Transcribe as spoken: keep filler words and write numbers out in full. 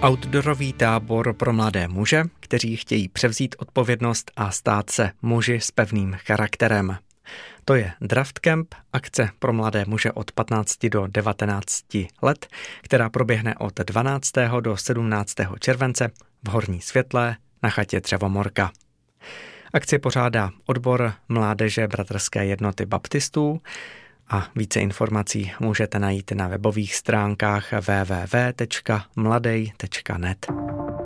Outdoorový tábor pro mladé muže, kteří chtějí převzít odpovědnost a stát se muži s pevným charakterem. To je Draft Camp, akce pro mladé muže od patnácti do devatenácti let, která proběhne od dvanáctého do sedmnáctého července v Horní Světlé na chatě Dřevomorka. Akci pořádá odbor mládeže Bratrské jednoty baptistů a více informací můžete najít na webových stránkách w w w tečka mladej tečka net.